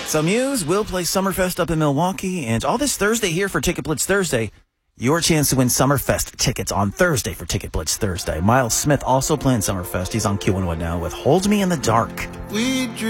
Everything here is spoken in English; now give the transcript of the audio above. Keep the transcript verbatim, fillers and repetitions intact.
So Muse will play Summerfest up in Milwaukee, and all this Thursday here for Ticket Blitz Thursday. Your chance to win Summerfest tickets on Thursday for Ticket Blitz Thursday. Miles Smith also playing Summerfest. He's on Q one oh one now with Hold Me in the Dark. We